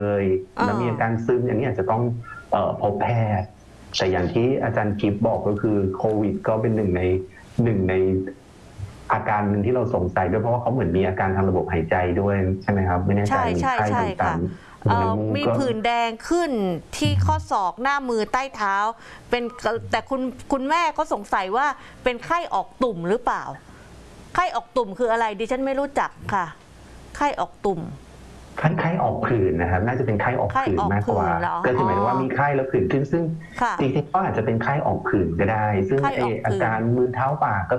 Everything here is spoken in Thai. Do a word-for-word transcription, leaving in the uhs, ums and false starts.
เลยแล้วมีอาการซึมอย่างนี้อาจจะต้องเอ่อพบแพทย์แต่อย่างที่อาจารย์กิฟต์บอกก็คือโควิดก็เป็นหนึ่งในหนึ่งในอาการหนึ่งที่เราสงสัยด้วยเพราะว่าเขาเหมือนมีอาการทางระบบหายใจด้วยใช่ไหมครับไม่แน่ใจมีไข้ต่างๆมีผื่นแดงขึ้นที่ข้อศอกหน้ามือใต้เท้าเป็นแต่คุณคุณแม่ก็สงสัยว่าเป็นไข้ออกตุ่มหรือเปล่าไข้ออกตุ่มคืออะไรดิฉันไม่รู้จักค่ะไข้ออกตุ่มไข้ไข้ออกผื่นนะครับน่าจะเป็นไข้ออกผื่นมากกว่าก็คือหมายถึงว่ามีไข้แล้วผื่นขึ้นซึ่งจริงๆก็อาจจะเป็นไข้ออกผื่นก็ได้ซึ่งอาการมือเท้าปากก็